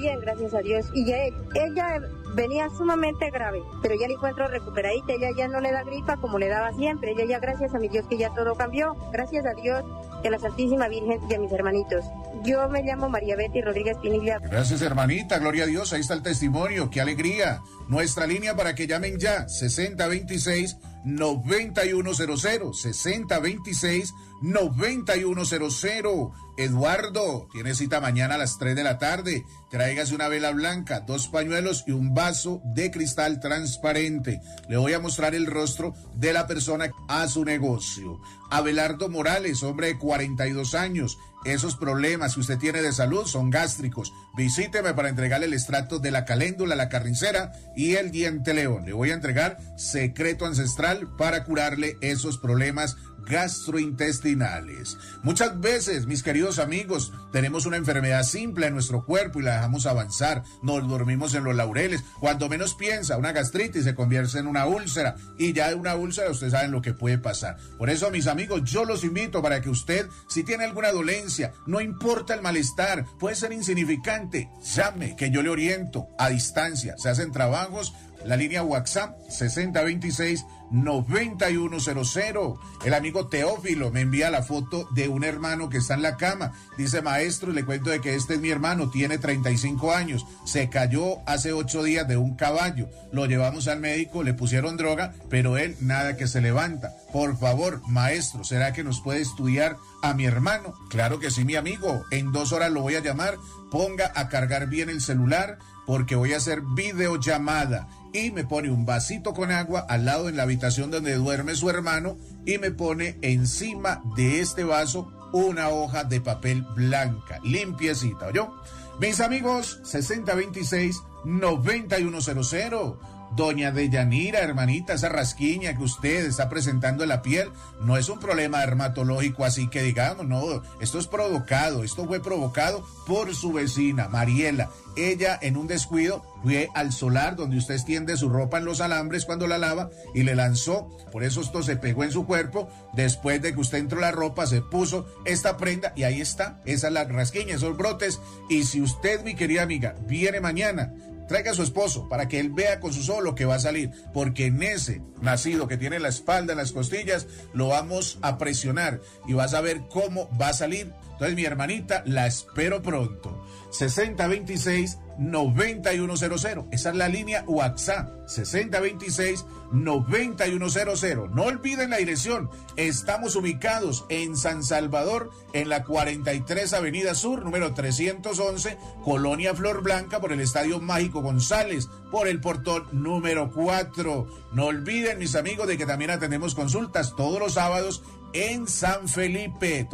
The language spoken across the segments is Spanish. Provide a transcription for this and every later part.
bien, gracias a Dios. Y ella venía sumamente grave, pero ya la encuentro recuperadita. Ella ya no le da gripa como le daba siempre. Ella ya, gracias a mi Dios, que ya todo cambió. Gracias a Dios y a la Santísima Virgen y a mis hermanitos. Yo me llamo María Betty Rodríguez Pinilla. Gracias, hermanita, gloria a Dios, ahí está el testimonio, qué alegría. Nuestra línea para que llamen ya, 6026-9100, 6026-9100. Eduardo, tiene cita mañana a las 3 de la tarde. Tráigase una vela blanca, 2 pañuelos y un vaso de cristal transparente. Le voy a mostrar el rostro de la persona a su negocio. Abelardo Morales, hombre de 42 años. Esos problemas que usted tiene de salud son gástricos. Visíteme para entregarle el extracto de la caléndula, la carnicera y el diente león. Le voy a entregar secreto ancestral para curarle esos problemas gastrointestinales. Muchas veces, mis queridos amigos, tenemos una enfermedad simple en nuestro cuerpo y la dejamos avanzar. Nos dormimos en los laureles. Cuando menos piensa, una gastritis se convierte en una úlcera y ya de una úlcera ustedes saben lo que puede pasar. Por eso, mis amigos, yo los invito para que usted, si tiene alguna dolencia, no importa el malestar, puede ser insignificante, llame que yo le oriento a distancia. Se hacen trabajos. La línea WhatsApp 6026-9100. El amigo Teófilo me envía la foto de un hermano que está en la cama. Dice, maestro, le cuento de que este es mi hermano, tiene 35 años. Se cayó hace 8 días de un caballo. Lo llevamos al médico, le pusieron droga, pero él nada que se levanta. Por favor, maestro, ¿será que nos puede estudiar a mi hermano? Claro que sí, mi amigo. En 2 horas lo voy a llamar. Ponga a cargar bien el celular porque voy a hacer videollamada. Y me pone un vasito con agua al lado en la habitación donde duerme su hermano y me pone encima de este vaso una hoja de papel blanca, limpiecita, ¿oyó? Mis amigos, 6026-9100. Doña Deyanira, hermanita, esa rasquiña que usted está presentando en la piel no es un problema dermatológico, así que digamos, no, esto fue provocado por su vecina, Mariela. Ella, en un descuido, fue al solar donde usted extiende su ropa en los alambres cuando la lava y le lanzó, por eso esto se pegó en su cuerpo. Después de que usted entró la ropa, se puso esta prenda y ahí está, esa es la rasquiña, esos brotes. Y si usted, mi querida amiga, viene mañana, traiga a su esposo para que él vea con sus ojos lo que va a salir, porque en ese nacido que tiene la espalda, en las costillas, lo vamos a presionar y vas a ver cómo va a salir. Entonces, mi hermanita, la espero pronto. 6026-9100. Esa es la línea WhatsApp. 6026-9100. No olviden la dirección. Estamos ubicados en San Salvador, en la 43 Avenida Sur, número 311, Colonia Flor Blanca, por el Estadio Mágico González, por el portón número 4. No olviden, mis amigos, de que también atendemos consultas todos los sábados en San Felipe,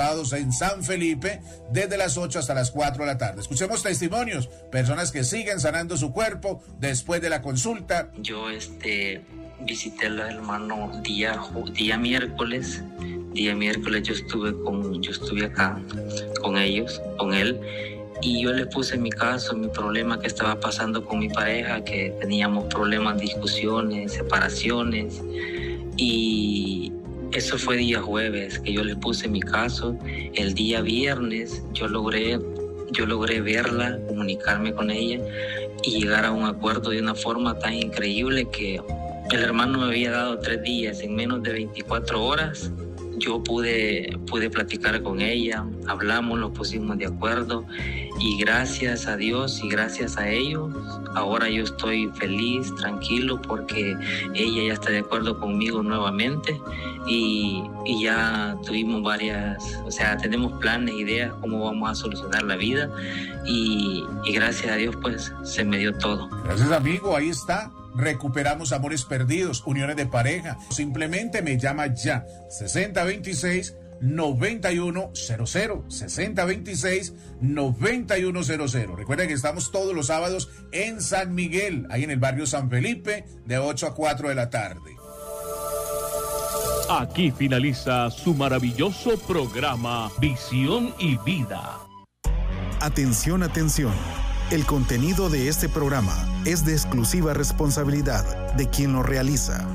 desde las 8 hasta las 4 de la tarde. Escuchemos testimonios, personas que siguen sanando su cuerpo después de la consulta. Yo visité al hermano día miércoles. Día miércoles yo estuve acá con él, y yo le puse mi caso, mi problema que estaba pasando con mi pareja, que teníamos problemas, discusiones, separaciones, y eso fue día jueves que yo le puse mi caso. El día viernes yo logré verla, comunicarme con ella y llegar a un acuerdo de una forma tan increíble que el hermano me había dado 3 días. En menos de 24 horas yo pude platicar con ella, hablamos, nos pusimos de acuerdo, y gracias a Dios y gracias a ellos, ahora yo estoy feliz, tranquilo, porque ella ya está de acuerdo conmigo nuevamente, y ya tuvimos tenemos planes, ideas, cómo vamos a solucionar la vida, y gracias a Dios pues se me dio todo. Gracias, amigo, ahí está. Recuperamos amores perdidos, uniones de pareja. Simplemente me llama ya. 6026-9100. 6026-9100. Recuerden que estamos todos los sábados en San Miguel, ahí en el barrio San Felipe, de 8 a 4 de la tarde. Aquí finaliza su maravilloso programa Visión y Vida. Atención, atención. El contenido de este programa es de exclusiva responsabilidad de quien lo realiza.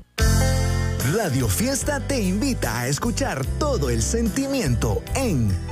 Radio Fiesta te invita a escuchar todo el sentimiento en